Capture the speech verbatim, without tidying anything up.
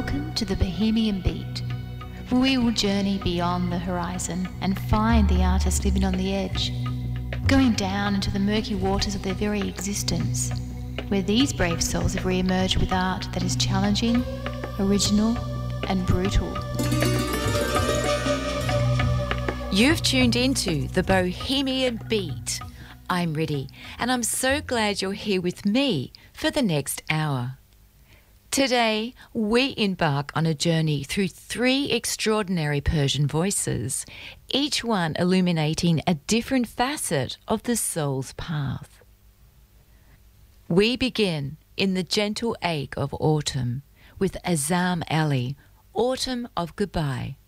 Welcome to the Bohemian Beat. We will journey beyond the horizon and find the artists living on the edge, going down into the murky waters of their very existence, where these brave souls have re-emerged with art that is challenging, original and brutal. You've tuned into the Bohemian Beat. I'm Riddy, and I'm so glad you're here with me for the next hour. Today, we embark on a journey through three extraordinary Persian voices, each one illuminating a different facet of the soul's path. We begin in the gentle ache of autumn with Azam Ali, Autumn of Goodbye.